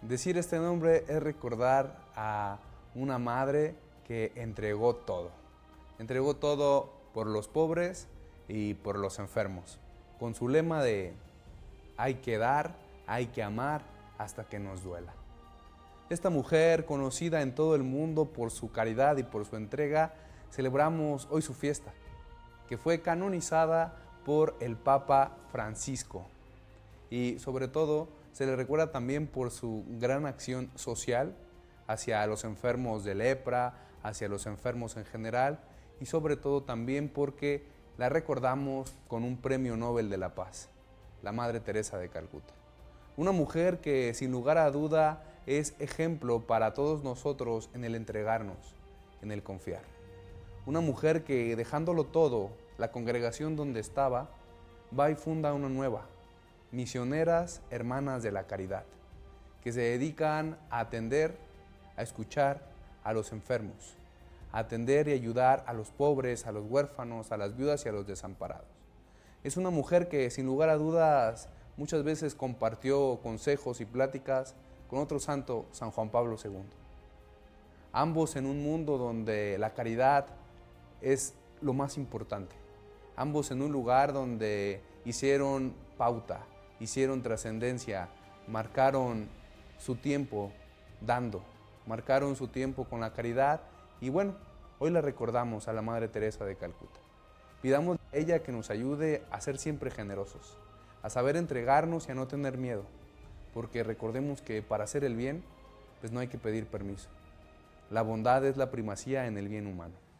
Decir este nombre es recordar a una madre que entregó todo. Entregó todo por los pobres y por los enfermos, con su lema de hay que dar, hay que amar hasta que nos duela. Esta mujer, conocida en todo el mundo por su caridad y por su entrega, celebramos hoy su fiesta, que fue canonizada por el Papa Francisco. Y sobre todo se le recuerda también por su gran acción social hacia los enfermos de lepra, hacia los enfermos en general, y sobre todo también porque la recordamos con un premio Nobel de la Paz, la Madre Teresa de Calcuta. Una mujer que sin lugar a duda es ejemplo para todos nosotros en el entregarnos, en el confiar. Una mujer que, dejándolo todo, la congregación donde estaba, va y funda una nueva, Misioneras Hermanas de la Caridad, que se dedican a atender, a escuchar a los enfermos, a atender y ayudar a los pobres, a los huérfanos, a las viudas y a los desamparados. Es una mujer que, sin lugar a dudas, muchas veces compartió consejos y pláticas con otro santo, San Juan Pablo II. Ambos en un mundo donde la caridad es lo más importante. Ambos en un lugar donde hicieron pauta, hicieron trascendencia, marcaron su tiempo dando, marcaron su tiempo con la caridad y bueno, hoy la recordamos a la Madre Teresa de Calcuta. Pidamos a ella que nos ayude a ser siempre generosos, a saber entregarnos y a no tener miedo, porque recordemos que para hacer el bien, pues no hay que pedir permiso. La bondad es la primacía en el bien humano.